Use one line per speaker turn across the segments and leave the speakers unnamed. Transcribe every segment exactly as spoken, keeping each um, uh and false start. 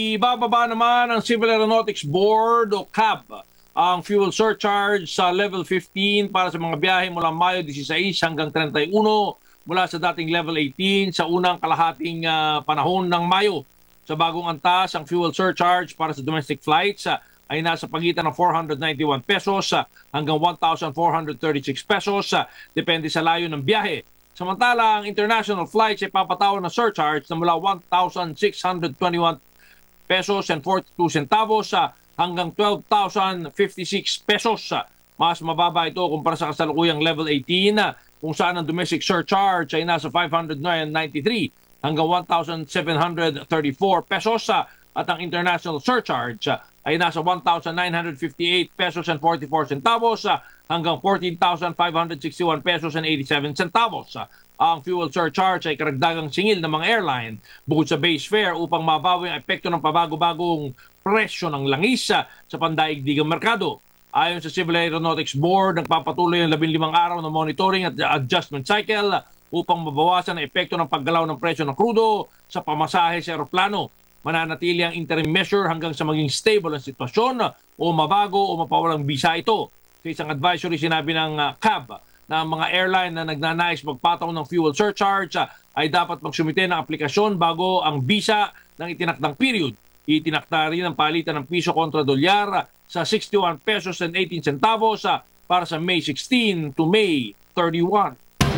Ibababa naman ng Civil Aeronautics Board o C A B ang fuel surcharge sa level fifteen para sa mga biyahe mula Mayo sixteen hanggang thirty-one mula sa dating level eighteen sa unang kalahating uh, panahon ng Mayo. Sa bagong antas, ang fuel surcharge para sa domestic flights uh, ay nasa pagitan ng four hundred ninety-one pesos uh, hanggang one thousand four hundred thirty-six pesos uh, depende sa layo ng biyahe. Samantala, ang international flights ay papatawan ng surcharge na mula one thousand six hundred twenty-one pesos and forty-two centavos uh, hanggang twelve thousand fifty-six pesos. Uh, mas mababa ito kumpara sa kasalukuyang level eighteen uh, kung saan ang domestic surcharge ay nasa five hundred ninety-three hanggang one thousand seven hundred thirty-four pesos uh, at ang international surcharge uh, ay nasa one thousand nine hundred fifty-eight pesos and forty-four centavos uh, hanggang fourteen thousand five hundred sixty-one pesos and eighty-seven centavos. Uh, ang fuel surcharge ay karagdagang singil ng mga airline bukod sa base fare upang mabawi ang epekto ng pabago-bagong presyo ng langis uh, sa pandaigdigang merkado. Ayon sa Civil Aeronautics Board, nagpapatuloy ang labing limang araw ng monitoring at adjustment cycle upang mabawasan ang epekto ng paggalaw ng presyo ng krudo sa pamasahe sa aeroplano. Mananatili ang interim measure hanggang sa maging stable ang sitwasyon o mabago o mapawalang bisa ito. Sa isang advisory, sinabi ng uh, C A B na ang mga airline na nagnanais magpataw ng fuel surcharge uh, ay dapat magsumite ng aplikasyon bago ang bisa ng itinakdang period. Itinakda rin ang palitan ng piso kontra dolyar sa sixty-one pesos and eighteen centavos uh, para sa May sixteen to May thirty-one.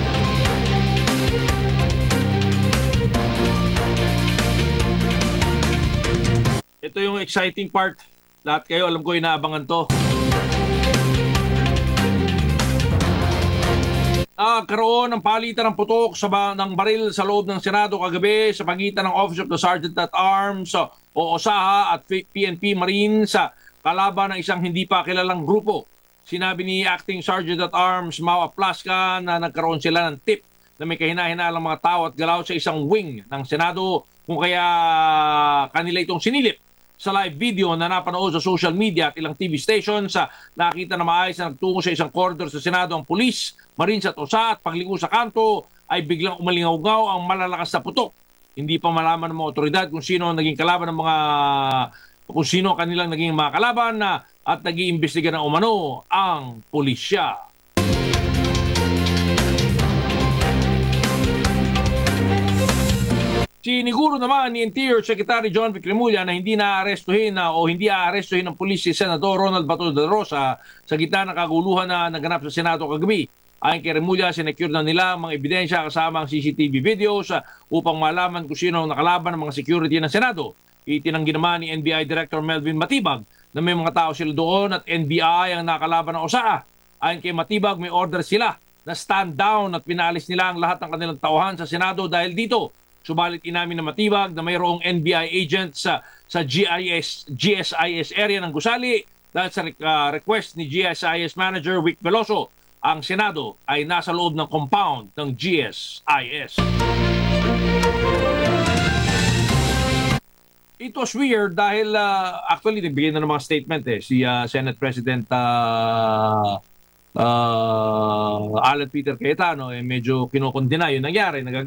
Ito yung exciting part. Lahat kayo, alam ko, inaabangan to. Ah, karoon ng palitan ng putok sa ba ng baril sa loob ng Senado kagabi sa pagitan ng Office of the Sergeant at Arms o O S A H A at P N P Marines sa kalaban ng isang hindi pa kilalang grupo. Sinabi ni Acting Sergeant at Arms Mau Aplasca na nagkaroon sila ng tip na may kahina-hinalang mga tao at galaw sa isang wing ng Senado kung kaya kanila itong sinilip. Sa live video na napanood sa social media at ilang T V stations, uh, nakita na maayos na nagtungo sa isang corridor sa Senado ang pulis, Marines at O S A H A at pagligo sa kanto ay biglang umalingaw-ngaw ang malalakas na putok. Hindi pa malaman ng mga otoridad kung sino ang naging kalaban ng mga kung sino kanilang naging mga kalaban uh, at nag-iimbestiga ng umano ang pulisya. Siniguro naman ni Interior Secretary John Vic Remulla na hindi na-arestuhin na o hindi aarestuhin ng pulis si Senador Ronald Bato de la Rosa sa gitna ng kaguluhan na naganap sa Senado kagabi. Ayon kay Remulla, sinecure na nila ang mga ebidensya kasama ang C C T V videos upang malaman kung sino ang nakalaban ng mga security ng Senado. Itinanggi naman ni N B I Director Melvin Matibag na may mga tao sila doon at N B I ang nakalaban ng O S A H A. Ayon kay Matibag, may order sila na stand down at pinalis nila ang lahat ng kanilang tauhan sa Senado dahil dito. Subalit inamin na Matibag na mayroong N B I agents sa, sa G I S, G S I S area ng Gusali dahil sa uh, request ni G S I S Manager Vic Veloso. Ang Senado ay nasa loob ng compound ng G S I S. It was weird dahil uh, actually nagbigay na ng mga statement eh, si uh, Senate President uh, uh, Alan Peter Cayetano eh, medyo kinokondena yung nangyari. Nag